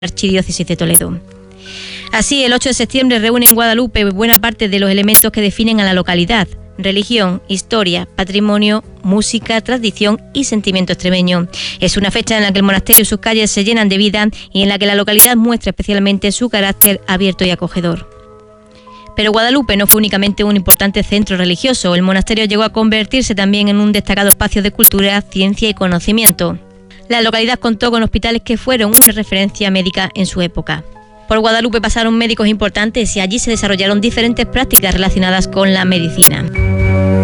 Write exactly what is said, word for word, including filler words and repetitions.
Archidiócesis de Toledo. Así, el ocho de septiembre reúne en Guadalupe buena parte de los elementos que definen a la localidad: religión, historia, patrimonio, música, tradición y sentimiento extremeño. Es una fecha en la que el monasterio y sus calles se llenan de vida y en la que la localidad muestra especialmente su carácter abierto y acogedor. Pero Guadalupe no fue únicamente un importante centro religioso. El monasterio llegó a convertirse también en un destacado espacio de cultura, ciencia y conocimiento. La localidad contó con hospitales que fueron una referencia médica en su época. Por Guadalupe pasaron médicos importantes y allí se desarrollaron diferentes prácticas relacionadas con la medicina.